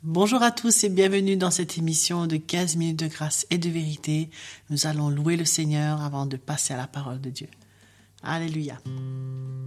Bonjour à tous et bienvenue dans cette émission de 15 minutes de grâce et de vérité. Nous allons louer le Seigneur avant de passer à la parole de Dieu. Alléluia.